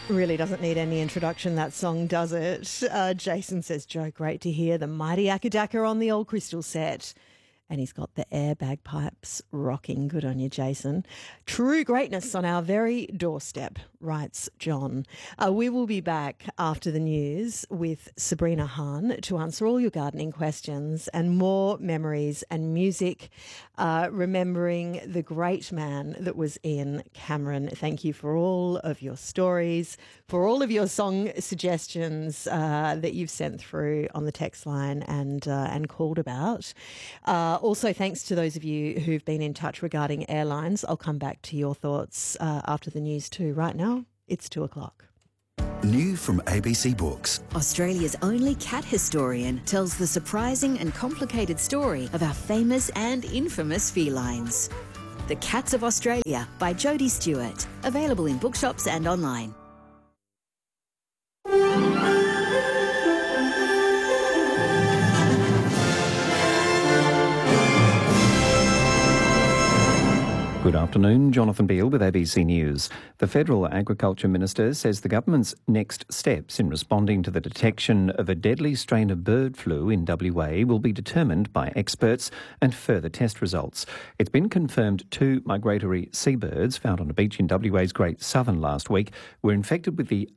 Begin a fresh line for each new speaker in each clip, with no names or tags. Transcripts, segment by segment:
Really doesn't need any introduction, that song, does it? Jason says, Joe, great to hear the mighty Akadaka on the old Crystal set. And he's got the air bagpipes rocking. Good on you, Jason. True greatness on our very doorstep, writes John. We will be back after the news with Sabrina Hahn to answer all your gardening questions and more memories and music, remembering the great man that was Ian Cameron. Thank you for all of your stories, for all of your song suggestions that you've sent through on the text line and called about. Also, thanks to those of you who've been in touch regarding airlines. I'll come back to your thoughts after the news too. Right now, it's 2:00.
New from ABC Books.
Australia's only cat historian tells the surprising and complicated story of our famous and infamous felines. The Cats of Australia by Jodie Stewart. Available in bookshops and online.
Good afternoon, Jonathan Beale with ABC News. The Federal Agriculture Minister says the government's next steps in responding to the detection of a deadly strain of bird flu in WA will be determined by experts and further test results. It's been confirmed 2 migratory seabirds found on a beach in WA's Great Southern last week were infected with the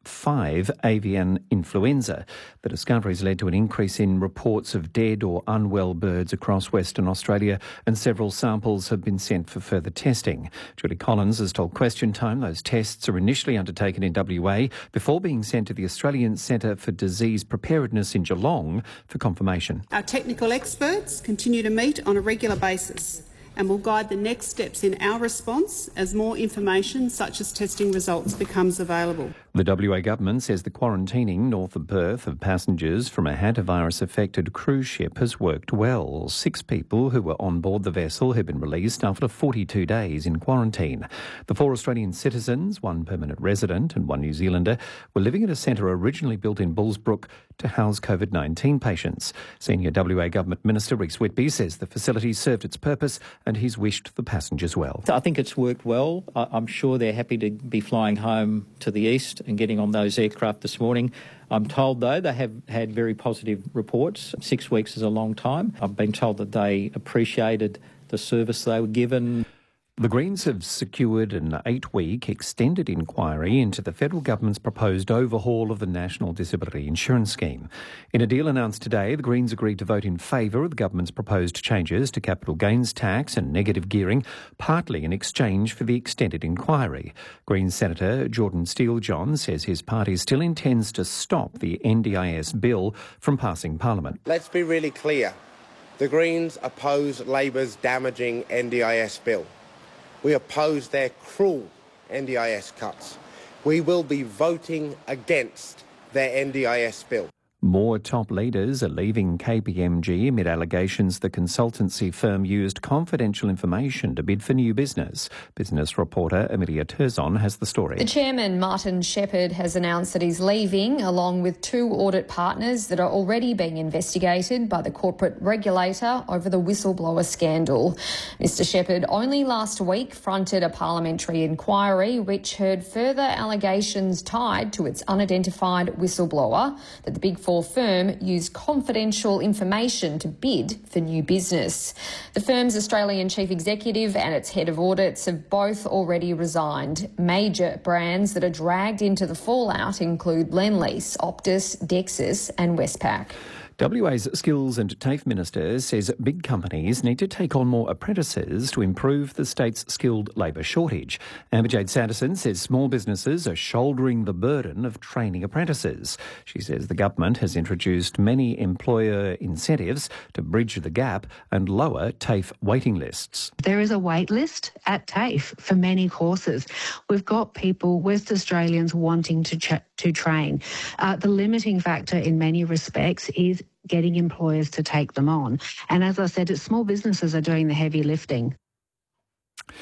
H5 avian influenza. The discoveries led to an increase in reports of dead or unwell birds across Western Australia, and several samples have been sent for further testing. Julie Collins has told Question Time those tests are initially undertaken in WA before being sent to the Australian Centre for Disease Preparedness in Geelong for confirmation.
Our technical experts continue to meet on a regular basis and will guide the next steps in our response as more information such as testing results becomes available.
The WA government says the quarantining north of Perth of passengers from a hantavirus-affected cruise ship has worked well. 6 people who were on board the vessel have been released after 42 days in quarantine. The 4 Australian citizens, 1 permanent resident and 1 New Zealander, were living at a centre originally built in Bullsbrook to house COVID-19 patients. Senior WA Government Minister Rhys Whitby says the facility served its purpose and he's wished the passengers well.
I think it's worked well. I'm sure they're happy to be flying home to the east and getting on those aircraft this morning. I'm told, though, they have had very positive reports. 6 weeks is a long time. I've been told that they appreciated the service they were given.
The Greens have secured an 8-week extended inquiry into the federal government's proposed overhaul of the National Disability Insurance Scheme. In a deal announced today, the Greens agreed to vote in favour of the government's proposed changes to capital gains tax and negative gearing, partly in exchange for the extended inquiry. Greens Senator Jordan Steele-John says his party still intends to stop the NDIS bill from passing Parliament.
Let's be really clear. The Greens oppose Labor's damaging NDIS bill. We oppose their cruel NDIS cuts. We will be voting against their NDIS bill.
More top leaders are leaving KPMG amid allegations the consultancy firm used confidential information to bid for new business. Business reporter Amelia Terzon has the story.
The chairman, Martin Shepherd, has announced that he's leaving, along with 2 audit partners that are already being investigated by the corporate regulator over the whistleblower scandal. Mr Shepherd only last week fronted a parliamentary inquiry which heard further allegations tied to its unidentified whistleblower that the Big Four firm used confidential information to bid for new business. The firm's Australian chief executive and its head of audits have both already resigned. Major brands that are dragged into the fallout include Lendlease, Optus, Dexus and Westpac.
WA's Skills and TAFE Minister says big companies need to take on more apprentices to improve the state's skilled labour shortage. Amber-Jade Sanderson says small businesses are shouldering the burden of training apprentices. She says the government has introduced many employer incentives to bridge the gap and lower TAFE waiting lists.
There is a wait list at TAFE for many courses. We've got people, West Australians, wanting to train. The limiting factor in many respects is getting employers to take them on. And as I said, it's small businesses are doing the heavy lifting.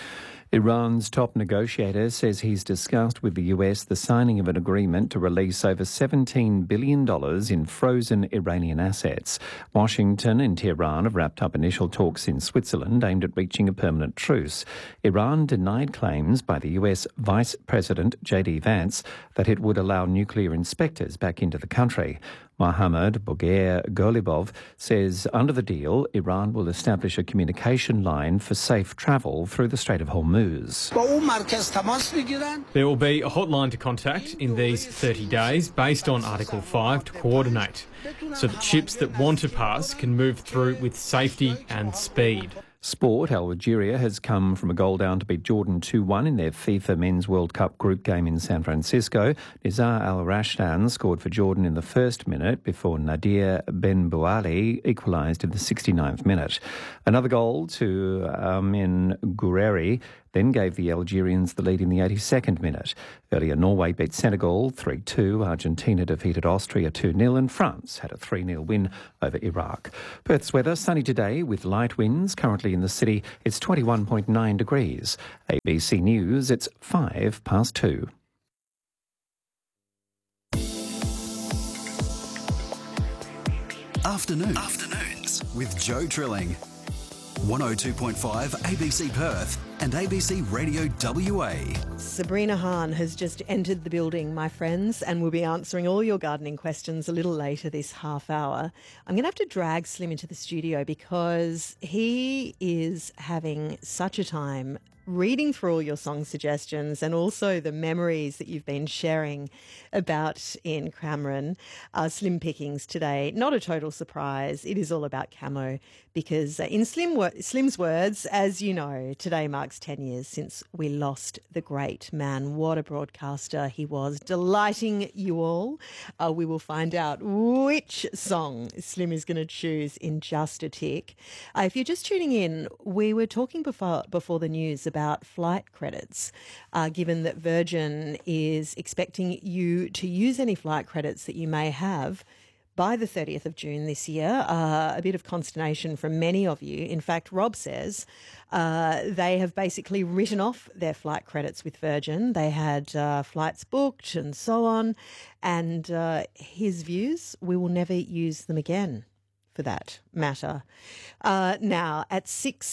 Iran's top negotiator says he's discussed with the US the signing of an agreement to release over $17 billion in frozen Iranian assets. Washington and Tehran have wrapped up initial talks in Switzerland aimed at reaching a permanent truce. Iran denied claims by the US Vice President J.D. Vance that it would allow nuclear inspectors back into the country. Mohammad Bagher Ghalibaf says under the deal, Iran will establish a communication line for safe travel through the Strait of Hormuz.
There will be a hotline to contact in these 30 days based on Article 5 to coordinate, so that ships that want to pass can move through with safety and speed.
Sport, Algeria has come from a goal down to beat Jordan 2-1 in their FIFA Men's World Cup group game in San Francisco. Nizar Al-Rashdan scored for Jordan in the first minute before Nadir Ben-Bouali equalised in the 69th minute. Another goal to Amin Gureri then gave the Algerians the lead in the 82nd minute. Earlier, Norway beat Senegal 3-2, Argentina defeated Austria 2-0 and France had a 3-0 win over Iraq. Perth's weather, sunny today with light winds. Currently in the city, it's 21.9 degrees. ABC News, it's 2:05.
Afternoons with Joe Trilling. 102.5 ABC Perth and ABC Radio WA.
Sabrina Hahn has just entered the building, my friends, and we'll be answering all your gardening questions a little later this half hour. I'm going to have to drag Slim into the studio because he is having such a time reading through all your song suggestions and also the memories that you've been sharing about in Cameron. Slim pickings today, not a total surprise. It is all about camo because in Slim's words, as you know, today marks 10 years since we lost the great man. What a broadcaster he was, delighting you all. We will find out which song Slim is going to choose in just a tick. If you're just tuning in, we were talking before the news about flight credits, given that Virgin is expecting you to use any flight credits that you may have by the 30th of June this year. A bit of consternation from many of you. In fact, Rob says they have basically written off their flight credits with Virgin. They had flights booked and so on. And his views, we will never use them again. For that matter. Now, at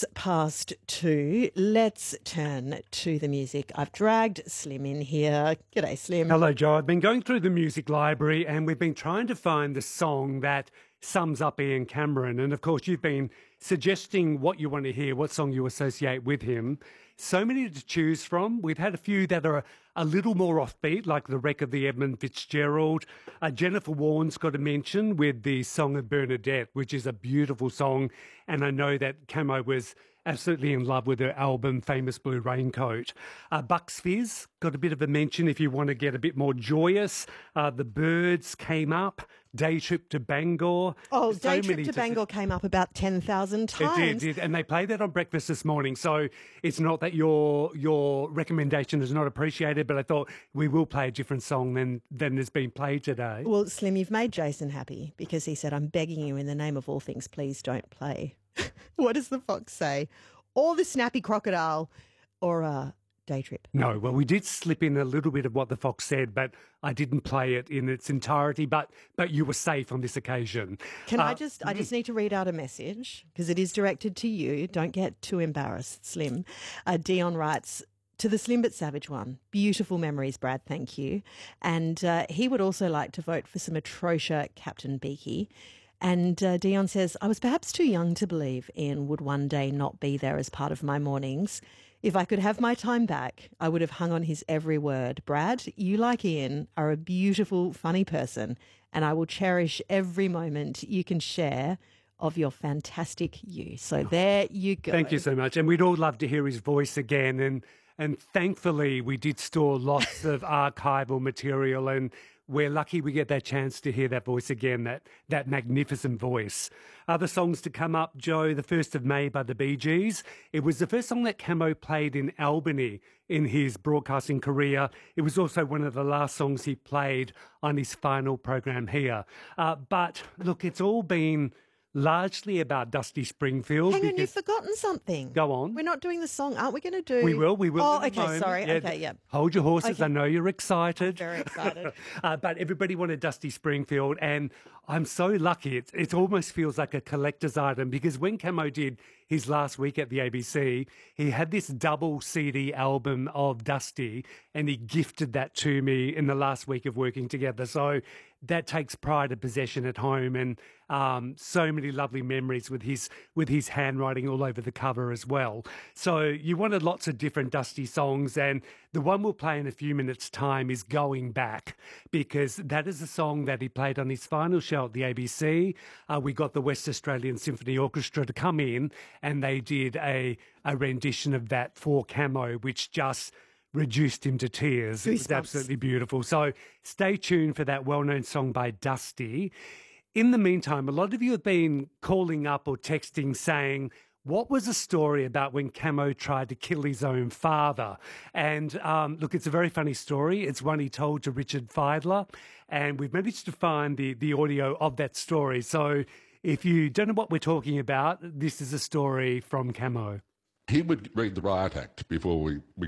2:06, let's turn to the music. I've dragged Slim in here. G'day, Slim.
Hello, Joe. I've been going through the music library and we've been trying to find the song that sums up Ian Cameron. And, of course, you've been suggesting what you want to hear, what song you associate with him. So many to choose from. We've had a few that are a little more offbeat, like The Wreck of the Edmund Fitzgerald. Jennifer Warren's got a mention with the Song of Bernadette, which is a beautiful song. And I know that Camo was absolutely in love with her album, Famous Blue Raincoat. Bucks Fizz got a bit of a mention if you want to get a bit more joyous. The Birds came up. Day Trip to Bangor.
Oh, so Day Trip to Bangor came up about 10,000 times.
It did, and they played that on breakfast this morning. So it's not that your recommendation is not appreciated, but I thought we will play a different song than has been played today.
Well, Slim, you've made Jason happy because he said, I'm begging you in the name of all things, please don't play. What does the fox say? Or the snappy crocodile or a Day Trip?
No, well, we did slip in a little bit of what the fox said, but I didn't play it in its entirety, but you were safe on this occasion.
Can I just need to read out a message because it is directed to you. Don't get too embarrassed, Slim. Dion writes, to the Slim but Savage one, beautiful memories, Brad, thank you. And he would also like to vote for some atrocious Captain Beaky. And Dion says, I was perhaps too young to believe Ian would one day not be there as part of my mornings. If I could have my time back, I would have hung on his every word. Brad, you like Ian are a beautiful, funny person, and I will cherish every moment you can share of your fantastic you. So there you go.
Thank you so much. And we'd all love to hear his voice again. And thankfully, we did store lots of archival material, and we're lucky we get that chance to hear that voice again, that magnificent voice. Other songs to come up, Joe, the 1st of May by the Bee Gees. It was the first song that Camo played in Albany in his broadcasting career. It was also one of the last songs he played on his final program here. But look, it's all been largely about Dusty Springfield.
Hang on, you've forgotten something.
Go on.
We're not doing the song, aren't we going to do?
We will.
Oh,
in a
okay,
moment.
sorry.
Yeah,
okay, yeah.
Hold your horses.
Okay.
I know you're excited.
I'm very excited.
But everybody wanted Dusty Springfield, and I'm so lucky. It almost feels like a collector's item, because when Camo did his last week at the ABC, he had this double CD album of Dusty, and he gifted that to me in the last week of working together. So that takes pride and possession at home, and so many lovely memories with his handwriting all over the cover as well. So you wanted lots of different Dusty songs, and the one we'll play in a few minutes' time is Going Back, because that is a song that he played on his final show at the ABC. We got the West Australian Symphony Orchestra to come in, and they did a rendition of that for Camo, which just reduced him to tears. It was absolutely beautiful. So stay tuned for that well-known song by Dusty. In the meantime, a lot of you have been calling up or texting saying, what was the story about when Camo tried to kill his own father? And look, it's a very funny story. It's one he told to Richard Fidler, and we've managed to find the audio of that story. So if you don't know what we're talking about, this is a story from Camo.
He would read the Riot Act before we